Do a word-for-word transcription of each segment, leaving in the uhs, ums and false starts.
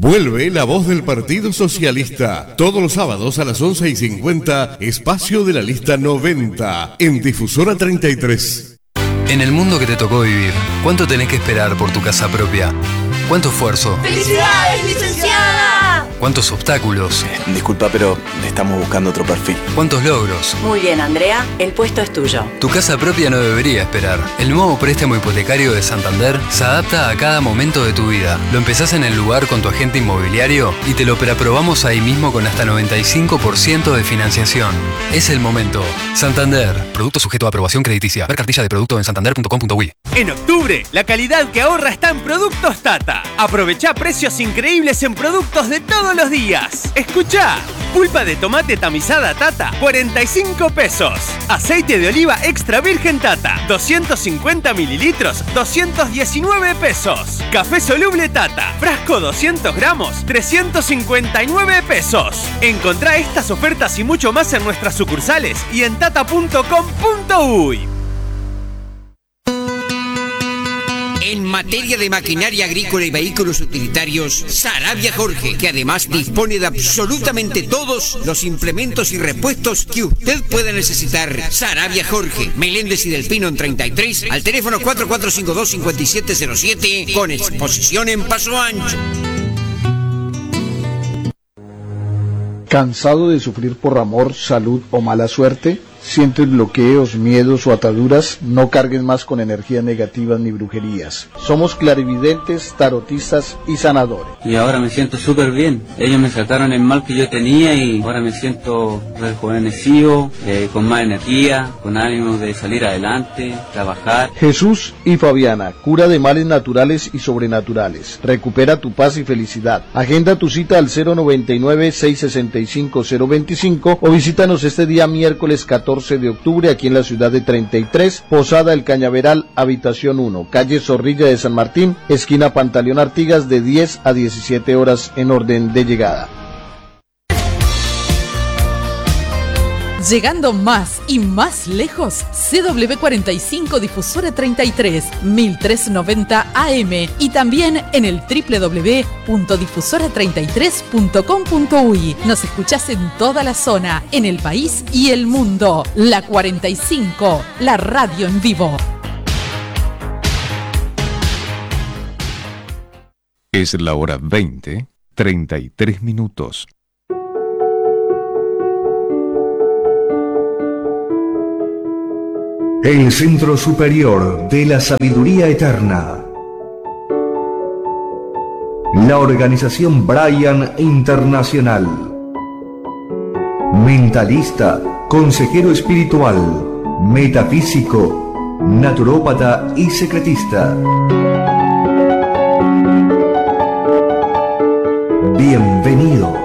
Vuelve La Voz del Partido Socialista. Todos los sábados a las once y cincuenta, espacio de la lista noventa, en Difusora treinta y tres. En el mundo que te tocó vivir, ¿cuánto tenés que esperar por tu casa propia? ¿Cuánto esfuerzo? ¡Felicidades, licenciada! ¿Cuántos obstáculos? Disculpa, pero estamos buscando otro perfil. ¿Cuántos logros? Muy bien, Andrea, el puesto es tuyo. Tu casa propia no debería esperar. El nuevo préstamo hipotecario de Santander se adapta a cada momento de tu vida. Lo empezás en el lugar con tu agente inmobiliario y te lo preaprobamos ahí mismo con hasta noventa y cinco por ciento de financiación. Es el momento. Santander. Producto sujeto a aprobación crediticia. Ver cartilla de producto en santander punto com punto uy. En octubre, la calidad que ahorra está en Productos Tata. Aprovecha precios increíbles en productos de todos los días. Escuchá, pulpa de tomate tamizada Tata, cuarenta y cinco pesos. Aceite de oliva extra virgen Tata, doscientos cincuenta mililitros, doscientos diecinueve pesos. Café soluble Tata, frasco doscientos gramos, trescientos cincuenta y nueve pesos. Encontrá estas ofertas y mucho más en nuestras sucursales y en tata punto com punto uy. En materia de maquinaria agrícola y vehículos utilitarios, Sarabia Jorge, que además dispone de absolutamente todos los implementos y repuestos que usted pueda necesitar. Sarabia Jorge, Meléndez y Del Pino en treinta y tres, al teléfono cuatro cuatro cinco dos, cinco siete cero siete, con exposición en Paso Ancho. ¿Cansado de sufrir por amor, salud o mala suerte? ¿Sientes bloqueos, miedos o ataduras? No cargues más con energías negativas ni brujerías. Somos clarividentes, tarotistas y sanadores. Y ahora me siento súper bien. Ellos me sacaron el mal que yo tenía y ahora me siento rejuvenecido, eh, con más energía, con ánimo de salir adelante, trabajar. Jesús y Fabiana, cura de males naturales y sobrenaturales. Recupera tu paz y felicidad. Agenda tu cita al cero noventa y nueve, seiscientos sesenta y cinco, cero veinticinco o visítanos este día miércoles catorce de octubre aquí en la ciudad de treinta y tres, Posada El Cañaveral, habitación uno, calle Zorrilla de San Martín, esquina Pantaleón Artigas, de diez a diecisiete horas en orden de llegada. Llegando más y más lejos, C W cuarenta y cinco Difusora treinta y tres, mil trescientos noventa A M y también en el doble u doble u doble u punto difusora treinta y tres punto com punto uy. Nos escuchás en toda la zona, en el país y el mundo. La cuarenta y cinco, la radio en vivo. Es la hora veinte, treinta y tres minutos. El Centro Superior de la Sabiduría Eterna. La organización Brian Internacional. Mentalista, consejero espiritual, metafísico, naturópata y secretista. Bienvenidos.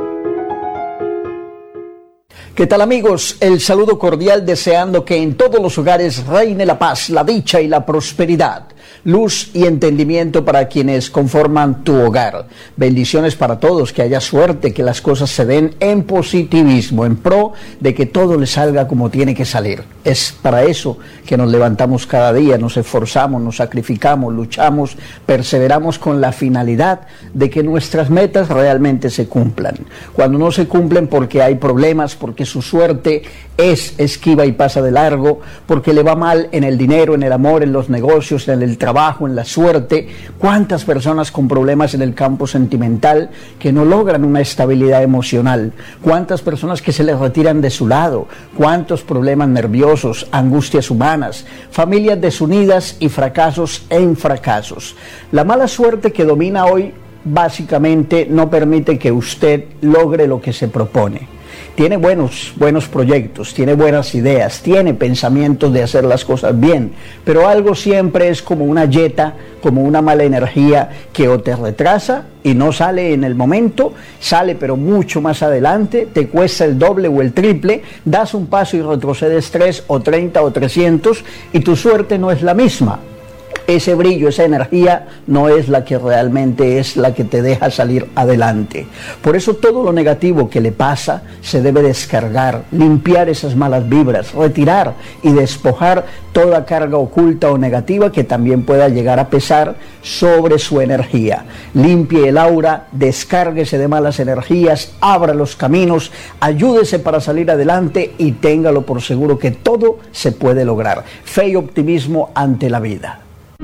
¿Qué tal, amigos? El saludo cordial, deseando que en todos los hogares reine la paz, la dicha y la prosperidad, luz y entendimiento para quienes conforman tu hogar. Bendiciones para todos, que haya suerte, que las cosas se den en positivismo, en pro de que todo le salga como tiene que salir. Es para eso que nos levantamos cada día, nos esforzamos, nos sacrificamos, luchamos, perseveramos con la finalidad de que nuestras metas realmente se cumplan. Cuando no se cumplen porque hay problemas, porque su suerte es esquiva y pasa de largo, porque le va mal en el dinero, en el amor, en los negocios, en el trabajo, en la suerte. ¿Cuántas personas con problemas en el campo sentimental que no logran una estabilidad emocional? ¿Cuántas personas que se les retiran de su lado? ¿Cuántos problemas nerviosos, angustias humanas, familias desunidas y fracasos en fracasos? La mala suerte que domina hoy básicamente no permite que usted logre lo que se propone. Tiene buenos, buenos proyectos, tiene buenas ideas, tiene pensamientos de hacer las cosas bien, pero algo siempre es como una yeta, como una mala energía que o te retrasa y no sale en el momento, sale pero mucho más adelante, te cuesta el doble o el triple, das un paso y retrocedes tres o treinta o trescientos y tu suerte no es la misma. ese brillo, esa energía no es la que realmente es la que te deja salir adelante. Por eso todo lo negativo que le pasa se debe descargar, limpiar esas malas vibras, retirar y despojar toda carga oculta o negativa que también pueda llegar a pesar sobre su energía. Limpie el aura, descárguese de malas energías, abra los caminos, ayúdese para salir adelante y téngalo por seguro que todo se puede lograr. Fe y optimismo ante la vida.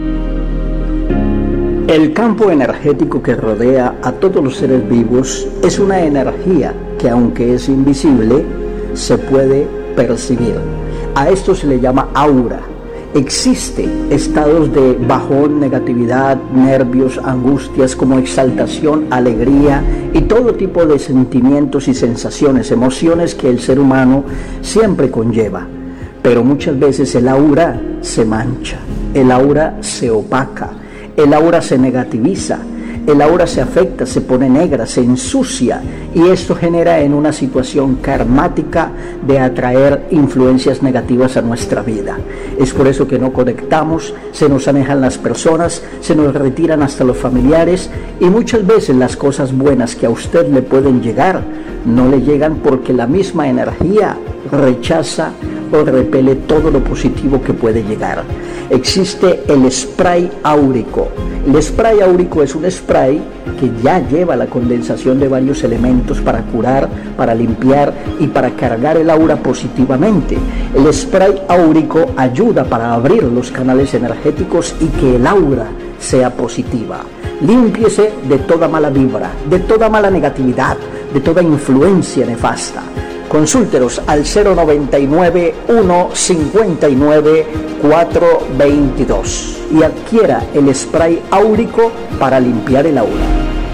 El campo energético que rodea a todos los seres vivos es una energía que, aunque es invisible, se puede percibir. A esto se le llama aura. Existen estados de bajón, negatividad, nervios, angustias, como exaltación, alegría y todo tipo de sentimientos y sensaciones, emociones que el ser humano siempre conlleva. Pero muchas veces el aura se mancha, el aura se opaca, el aura se negativiza, el aura se afecta, se pone negra, se ensucia, y esto genera en una situación karmática de atraer influencias negativas a nuestra vida. Es por eso que no conectamos, se nos alejan las personas, se nos retiran hasta los familiares, y muchas veces las cosas buenas que a usted le pueden llegar no le llegan porque la misma energía rechaza o repele todo lo positivo que puede llegar. Existe el spray áurico. El spray áurico es un spray que ya lleva la condensación de varios elementos para curar, para limpiar y para cargar el aura positivamente. El spray áurico ayuda para abrir los canales energéticos y que el aura sea positiva. Límpiese de toda mala vibra, de toda mala negatividad, de toda influencia nefasta. Consúltenos al cero noventa y nueve, uno cincuenta y nueve, cuatro veintidós y adquiera el spray áurico para limpiar el aura.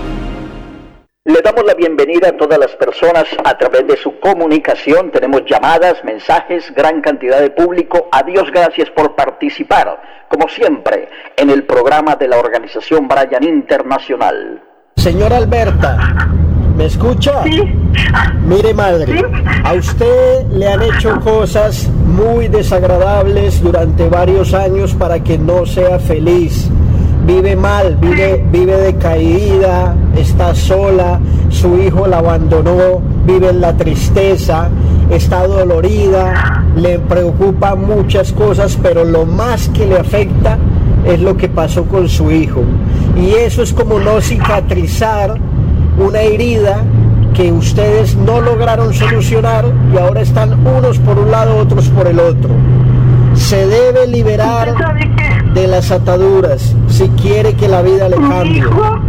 Le damos la bienvenida a todas las personas a través de su comunicación. Tenemos llamadas, mensajes, gran cantidad de público. A Dios gracias por participar, como siempre, en el programa de la organización Brian Internacional. Señora Alberta, ¿me escucha? Sí. Mire, madre, ¿sí? A usted le han hecho cosas muy desagradables durante varios años para que no sea feliz. Vive mal, vive, vive decaída, está sola, su hijo la abandonó, vive en la tristeza, está dolorida, le preocupan muchas cosas, pero lo más que le afecta es lo que pasó con su hijo. Y eso es como no cicatrizar una herida que ustedes no lograron solucionar y ahora están unos por un lado, otros por el otro. Se debe liberar de las ataduras si quiere que la vida le cambie.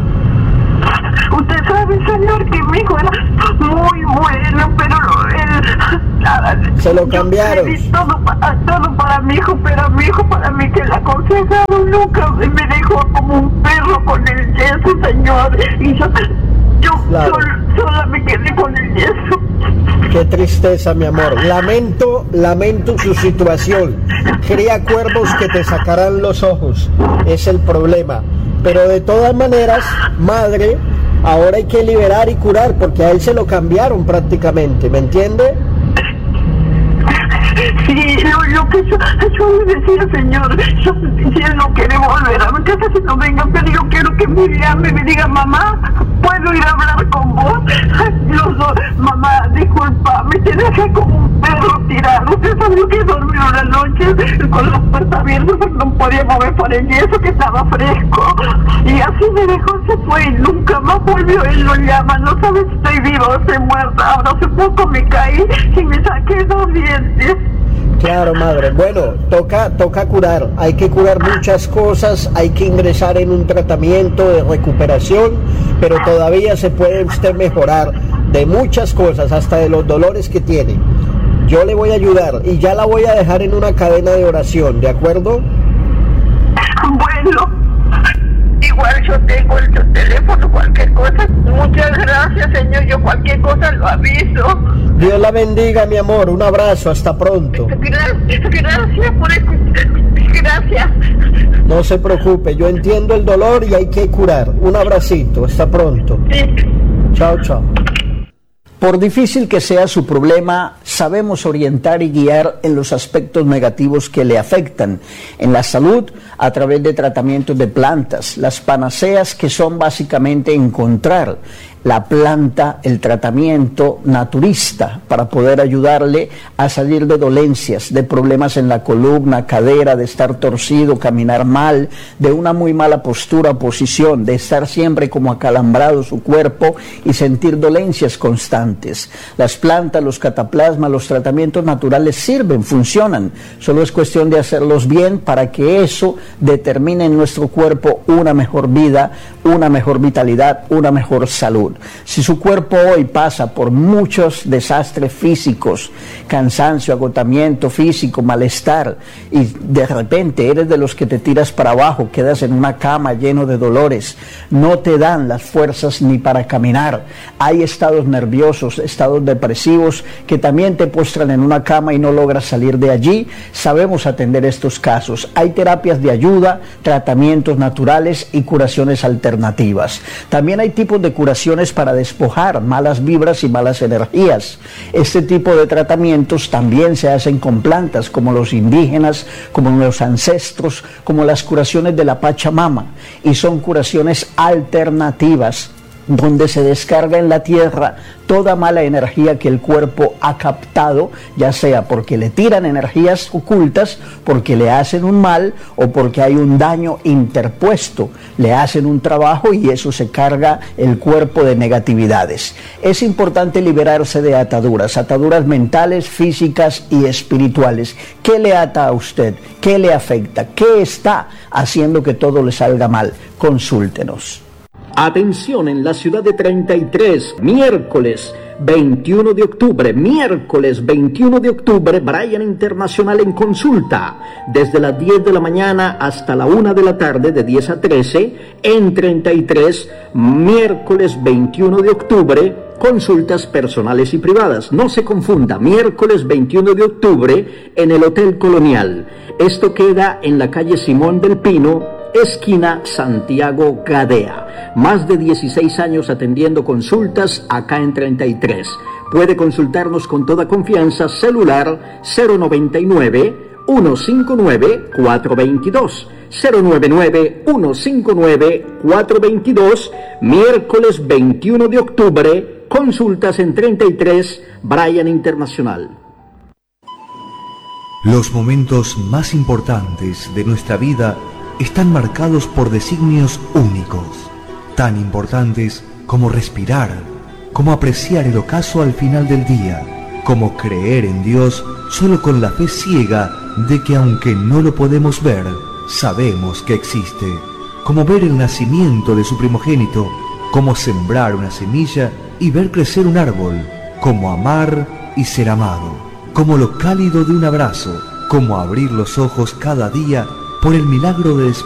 Usted sabe, señor, que mi hijo era muy bueno, pero él... Nada, se lo cambiaron. Yo pedí todo para, todo para mi hijo, pero mi hijo para mí que le aconsejaron nunca me dejó como un perro con el yeso, señor. Y yo, yo claro. sol, sola me quedé con el yeso. Qué tristeza, mi amor. Lamento, lamento su situación. Cría cuervos que te sacarán los ojos. Es el problema. Pero de todas maneras, madre, ahora hay que liberar y curar porque a él se lo cambiaron prácticamente, ¿me entiende? Sí, lo, lo que yo, yo le decía, señor, yo, si él no quiere volver a mi casa, si no venga, pero yo quiero que me llame, me diga, mamá, ¿puedo ir a hablar con vos? Los dos, mamá, disculpa, me tenés acá como un perro tirado. Usted sabe que dormió una noche con las puertas abiertas, pero no podía mover por el yeso que estaba fresco. Y así me dejó, se fue y nunca más volvió. Él lo llama, no sabe si estoy viva o estoy muerta. Ahora hace poco me caí y me saqué dos dientes. Claro, madre. Bueno, toca, toca curar. Hay que curar muchas cosas, hay que ingresar en un tratamiento de recuperación, pero todavía se puede usted mejorar de muchas cosas, hasta de los dolores que tiene. Yo le voy a ayudar y ya la voy a dejar en una cadena de oración, ¿de acuerdo? Bueno, igual yo tengo el teléfono, cualquier cosa. Muchas gracias, señor. Yo cualquier cosa lo aviso. Dios la bendiga, mi amor. Un abrazo. Hasta pronto. Gracias, gracias por escucharme. Gracias. No se preocupe. Yo entiendo el dolor y hay que curar. Un abracito. Hasta pronto. Sí. Chao, chao. Por difícil que sea su problema, sabemos orientar y guiar en los aspectos negativos que le afectan. En la salud, a través de tratamientos de plantas, las panaceas, que son básicamente encontrar la planta, el tratamiento naturista para poder ayudarle a salir de dolencias, de problemas en la columna, cadera, de estar torcido, caminar mal, de una muy mala postura o posición, de estar siempre como acalambrado su cuerpo y sentir dolencias constantes. Las plantas, los cataplasmas, los tratamientos naturales sirven, funcionan, solo es cuestión de hacerlos bien para que eso determine en nuestro cuerpo una mejor vida, una mejor vitalidad, una mejor salud. Si su cuerpo hoy pasa por muchos desastres físicos, cansancio, agotamiento físico, malestar, y de repente eres de los que te tiras para abajo, quedas en una cama lleno de dolores, no te dan las fuerzas ni para caminar, hay estados nerviosos, estados depresivos que también te postran en una cama y no logras salir de allí, sabemos atender estos casos. Hay terapias de ayuda, tratamientos naturales y curaciones alternativas. También hay tipos de curaciones para despojar malas vibras y malas energías. Este tipo de tratamientos también se hacen con plantas, como los indígenas, como los ancestros, como las curaciones de la Pachamama, y son curaciones alternativas, donde se descarga en la tierra toda mala energía que el cuerpo ha captado, ya sea porque le tiran energías ocultas, porque le hacen un mal o porque hay un daño interpuesto, le hacen un trabajo y eso se carga el cuerpo de negatividades. Es importante liberarse de ataduras, ataduras mentales, físicas y espirituales. ¿Qué le ata a usted? ¿Qué le afecta? ¿Qué está haciendo que todo le salga mal? Consúltenos. Atención, en la ciudad de treinta y tres, miércoles veintiuno de octubre, miércoles veintiuno de octubre, Brian Internacional en consulta, desde las diez de la mañana hasta la una de la tarde, de diez a trece, en treinta y tres, miércoles veintiuno de octubre, consultas personales y privadas. No se confunda, miércoles veintiuno de octubre en el Hotel Colonial. Esto queda en la calle Simón del Pino, esquina Santiago Gadea. Más de dieciséis años atendiendo consultas acá en treinta y tres. Puede consultarnos con toda confianza. Celular cero noventa y nueve, uno cinco nueve, cuatro veintidós. cero noventa y nueve, uno cinco nueve, cuatro veintidós. Miércoles veintiuno de octubre, consultas en treinta y tres, Brian Internacional. Los momentos más importantes de nuestra vida están marcados por designios únicos, tan importantes como respirar, como apreciar el ocaso al final del día, como creer en Dios solo con la fe ciega de que aunque no lo podemos ver, sabemos que existe, como ver el nacimiento de su primogénito, como sembrar una semilla y ver crecer un árbol, como amar y ser amado, como lo cálido de un abrazo, como abrir los ojos cada día por el milagro de